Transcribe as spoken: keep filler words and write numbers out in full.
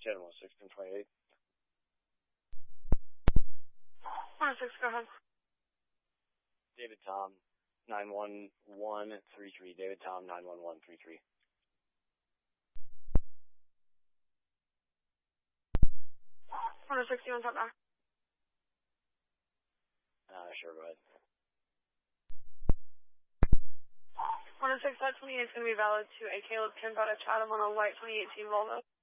Jen one sixteen twenty-eight. one six, go ahead. David Tom, nine one one three three. David Tom, nine one one three three. one six, you want to talk back? Uh, sure, go ahead. one six, that twenty-eight is going to be valid to a Caleb Kemp out of Chatham on a white twenty eighteen Volvo.